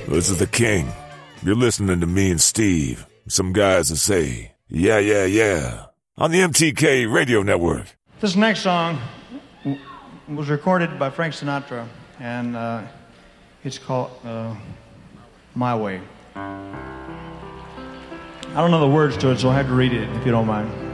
This is the King. You're listening to me and Steve. Some guys that say, yeah, yeah, yeah, on the MTK Radio Network. This next song was recorded by Frank Sinatra, and it's called My Way. I don't know the words to it, so I have to read it if you don't mind.